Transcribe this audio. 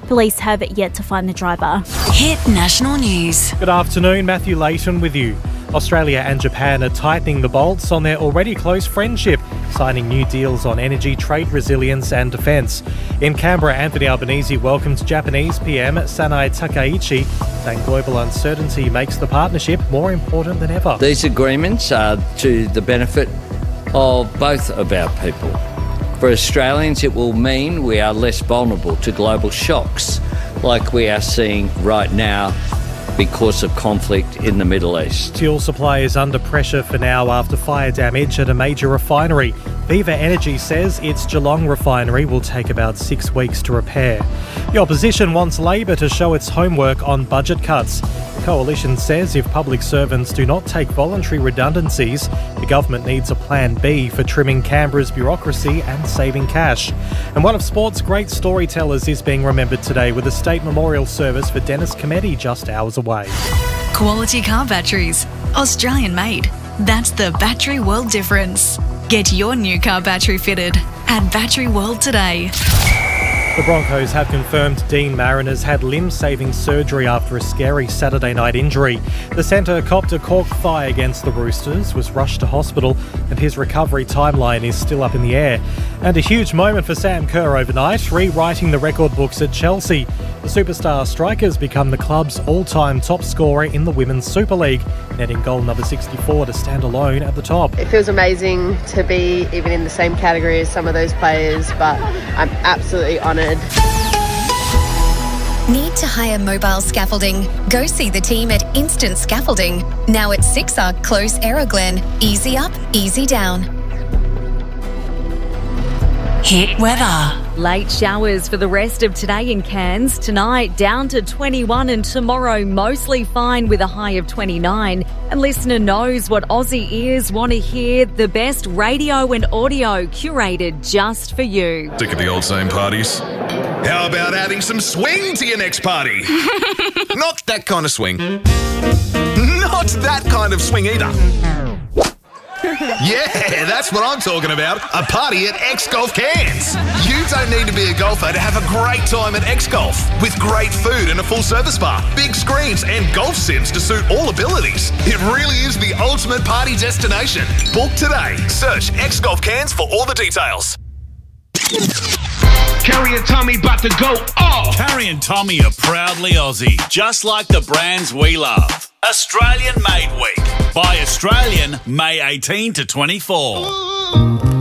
Police have yet to find the driver. Hit National News. Good afternoon, Matthew Layton with you. Australia and Japan are tightening the bolts on their already close friendship, signing new deals on energy, trade resilience and defence. In Canberra, Anthony Albanese welcomed Japanese PM Sanai Takaichi, saying global uncertainty makes the partnership more important than ever. These agreements are to the benefit of both of our people. For Australians, it will mean we are less vulnerable to global shocks like we are seeing right now because of conflict in the Middle East. Fuel supply is under pressure for now after fire damage at a major refinery. Viva Energy says its Geelong refinery will take about 6 weeks to repair. The opposition wants Labor to show its homework on budget cuts. The coalition says if public servants do not take voluntary redundancies, the government needs a plan B for trimming Canberra's bureaucracy and saving cash. And one of sport's great storytellers is being remembered today with a state memorial service for Dennis Cometti just hours away. Quality car batteries. Australian made. That's the Battery World difference. Get your new car battery fitted at Battery World today. The Broncos have confirmed Dean Mariners had limb-saving surgery after a scary Saturday night injury. The centre copped a cork thigh against the Roosters, was rushed to hospital, and his recovery timeline is still up in the air. And a huge moment for Sam Kerr overnight, rewriting the record books at Chelsea. The superstar striker's become the club's all-time top scorer in the Women's Super League, netting goal number 64 to stand alone at the top. It feels amazing to be even in the same category as some of those players, but I'm absolutely honoured. Need to hire mobile scaffolding? Go see the team at Instant Scaffolding. Now at 6 Arc Close, Arrowglen. Easy up, easy down. Hit weather. Late showers for the rest of today in Cairns. Tonight down to 21 and tomorrow mostly fine with a high of 29. And listener knows what Aussie ears want to hear. The best radio and audio curated just for you. Sick of the old same parties? How about adding some swing to your next party? Not that kind of swing. Not that kind of swing either. Yeah, that's what I'm talking about. A party at X Golf Cairns. You don't need to be a golfer to have a great time at X Golf. With great food and a full service bar, big screens and golf sims to suit all abilities. It really is the ultimate party destination. Book today. Search X Golf Cairns for all the details. Carrie and Tommy about to go off. Carrie and Tommy are proudly Aussie, just like the brands we love. Australian Made Week. By Australian, May 18 to 24.